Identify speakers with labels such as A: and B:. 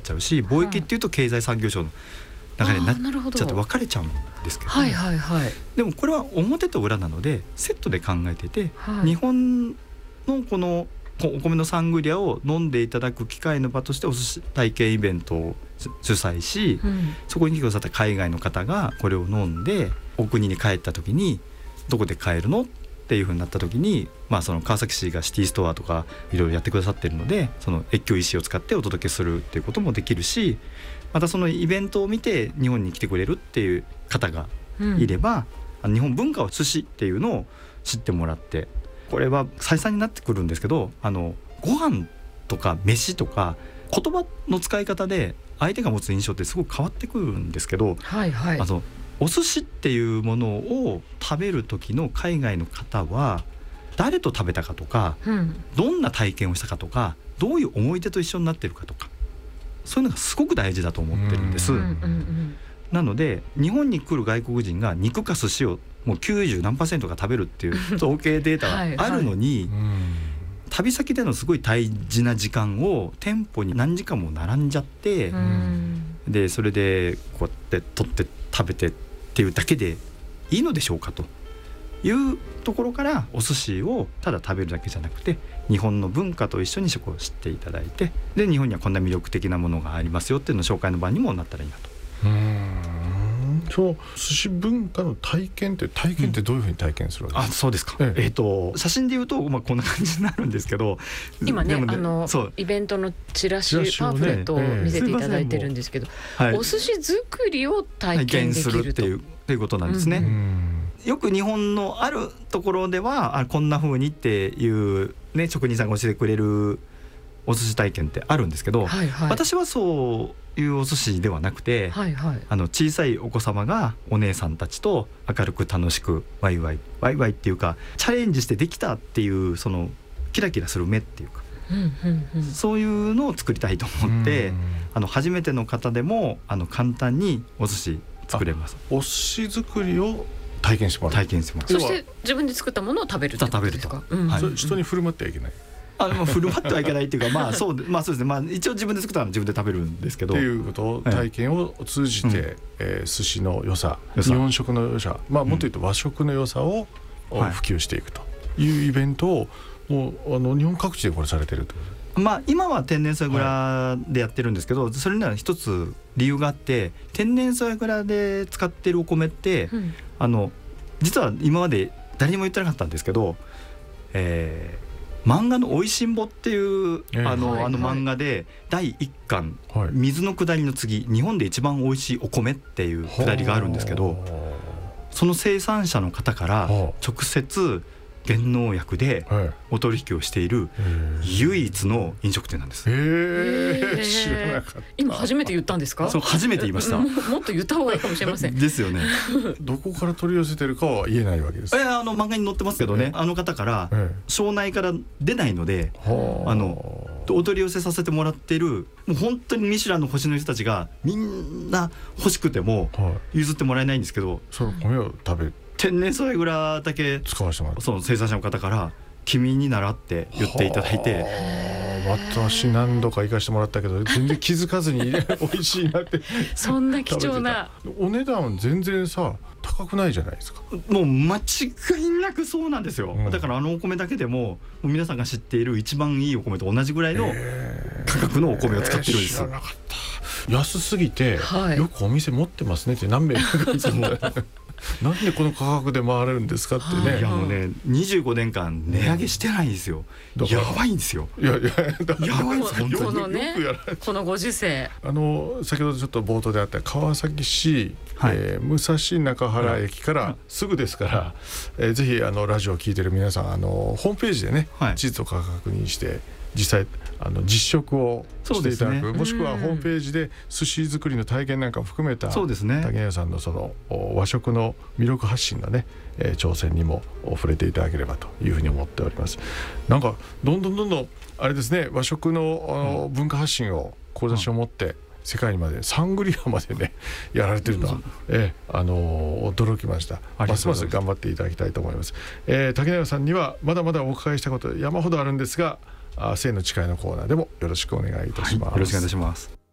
A: ちゃうし、貿易っていうと経済産業省の中でなっちゃって分かれちゃうんですけど、
B: はいはいはい、
A: でもこれは表と裏なのでセットで考えてて、
B: はい、
A: 日本のこのお米のサングリアを飲んでいただく機会の場としてお寿司体験イベントを主催し、そこに来てくださった海外の方がこれを飲んでお国に帰った時にどこで買えるのっていう風になった時に、その川崎市がシティストアとかいろいろやってくださってるので、その越境石を使ってお届けするっていうこともできるし、またそのイベントを見て日本に来てくれるっていう方がいれば、日本文化は寿司っていうのを知ってもらって、これは再三になってくるんですけど、ご飯とか飯とか言葉の使い方で相手が持つ印象ってすごく変わってくるんですけど、
B: はいはい、
A: お寿司っていうものを食べる時の海外の方は誰と食べたかとか、どんな体験をしたかとか、どういう思い出と一緒になってるかとか、そういうのがすごく大事だと思ってるんです。なので日本に来る外国人が肉か寿司をもう90何%が食べるっていう統計データがあるのに旅先でのすごい大事な時間を店舗に何時間も並んじゃって、でそれでこうやって取って食べてっていうだけでいいのでしょうかというところから、お寿司をただ食べるだけじゃなくて日本の文化と一緒にそこを知っていただいて、で日本にはこんな魅力的なものがありますよっていうのを紹介の場にもなったらいいなと。
C: その寿司文化の体験ってどういうふうに体験するわけですか？
A: そうですか、写真で言うと、こんな感じになるんですけど、
B: 今ねイベントのチラシパンフレットを見せていただいてるんですけど、お寿司作りを体験できる
A: っていうことなんですね。よく日本のあるところではこんな風にっていう、職人さんが教えてくれるお寿司体験ってあるんですけど、私はそういうお寿司ではなくて、小さいお子様がお姉さんたちと明るく楽しくワイワイっていうか、チャレンジしてできたっていうそのキラキラする目っていうか、そういうのを作りたいと思って、初めての方でも簡単にお寿司作れます。
C: お寿司作りを体験してもらう。
B: そして自分で作ったものを食べるってことですか？
C: 人に振る舞ってはいけない。
A: 振る舞ってはいけないっていうか、そうですね、一応自分で作ったら自分で食べるんですけど、
C: っていうことを体験を通じて、寿司の良さ、日本食の良さ、もっと言うと和食の良さを普及していくというイベントをもう日本各地でこれされてるってこと。
A: 今は天然素蔵でやってるんですけど、それには一つ理由があって、天然素蔵で使ってるお米って、実は今まで誰にも言ってなかったんですけど、漫画のおいしんぼっていう、漫画で第1巻、水の下りの次、日本で一番おいしいお米っていう下りがあるんですけど、その生産者の方から直接原農薬でお取引をしている唯一の飲食店なんです。
C: 知らなかった。
B: 今初めて言ったんですか？
A: そう、初めて言いました。
B: もっと言った方がいいかもしれません。
A: ですよね。
C: どこから取り寄せてるかは言えないわけです。
A: 漫画に載ってますけどね、あの方から省内から出ないので、お取り寄せさせてもらってる、もう本当にミシュランの星の人たちがみんな欲しくても譲ってもらえないんですけど、
C: その米を食べる
A: 天然素蔵だけ
C: 使わせてもらう。
A: その生産者の方から君に習って言っていただいて、
C: 私何度か行かせてもらったけど全然気づかずに美味しいなって
B: そんな貴重な
C: お値段全然高くないじゃないですか。
A: もう間違いなくそうなんですよ、だからお米だけでも皆さんが知っている一番いいお米と同じぐらいの価格のお米を使ってるんです。
C: 知らなかった。安すぎて、よくお店持ってますねって何名か言ってなんでこの価格で回れるんですかってね。
A: いやもうね、25年間値上げしてないんですよ。やばいんですよ。やばいです本当に。
B: このご時世、
C: 先ほどちょっと冒頭であった川崎市、武蔵中原駅からすぐですから、ぜひラジオを聞いてる皆さんホームページでね、地図とか確認して実際実食をしていただく、もしくはホームページで寿司作りの体験なんかも含めた竹谷さんのその和食の魅力発信のね、挑戦にも触れていただければというふうに思っております。なんかどんどんあれですね、和食の文化発信を志を持って世界にまでサングリアまでねやられてるのは、驚きました。ますます頑張っていただきたいと思います。竹谷さんにはまだまだお伺いしたこと山ほどあるんですが、生の誓いのコーナーでもよろしくお願いいたします。
A: よろしくお願いいたします。